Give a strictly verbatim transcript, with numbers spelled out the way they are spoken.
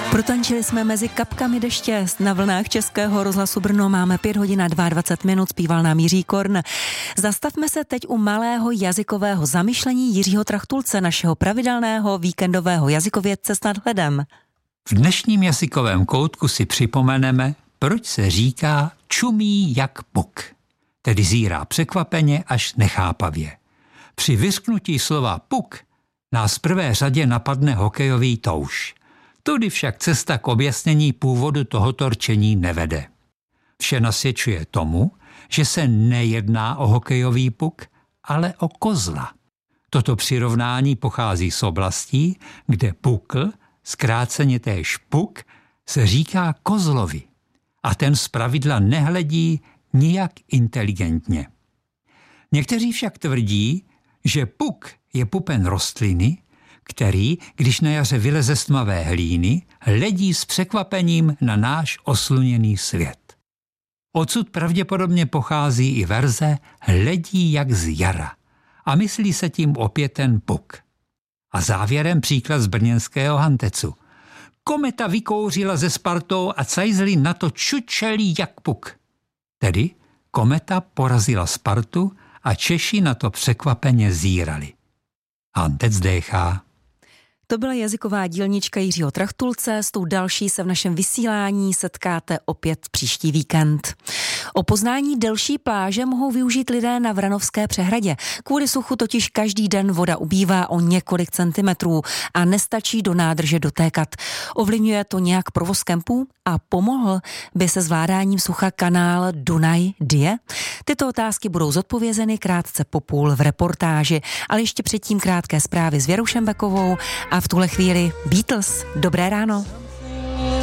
Protančili jsme mezi kapkami deště na vlnách Českého rozhlasu Brno. Máme pět hodin a dvacet dva minut, zpíval nám Jiří Korn. Zastavme se teď u malého jazykového zamyšlení Jiřího Trachtulce, našeho pravidelného víkendového jazykovědce s nadhledem. V dnešním jazykovém koutku si připomeneme, proč se říká čumí jak puk, tedy zírá překvapeně až nechápavě. Při vyřknutí slova puk nás v prvé řadě napadne hokejový touš. Tudy však cesta k objasnění původu tohoto rčení nevede. Vše nasvědčuje tomu, že se nejedná o hokejový puk, ale o kozla. Toto přirovnání pochází z oblastí, kde pukl, zkráceně též puk, se říká kozlovi a ten zpravidla nehledí nijak inteligentně. Někteří však tvrdí, že puk je pupen rostliny, který, když na jaře vyleze z tmavé hlíny, hledí s překvapením na náš osluněný svět. Odsud pravděpodobně pochází i verze hledí jak z jara a myslí se tím opět ten puk. A závěrem příklad z brněnského Hantecu. Kometa vykouřila ze Spartou a cajzli na to čučelí jak puk. Tedy kometa porazila Spartu a Češi na to překvapeně zírali. Hantec déchá. To byla jazyková dílnička Jiřího Trachtulce, s tou další se v našem vysílání setkáte opět příští víkend. O poznání delší pláže mohou využít lidé na Vranovské přehradě. Kvůli suchu totiž každý den voda ubývá o několik centimetrů a nestačí do nádrže dotékat. Ovlivňuje to nějak provoz kempů a pomohl by se zvládáním sucha kanál Dunaj-Dyje? Tyto otázky budou zodpovězeny krátce po půl v reportáži, ale ještě předtím krátké zprávy s Věrou Šembekovou a v tuhle chvíli Beatles. Dobré ráno.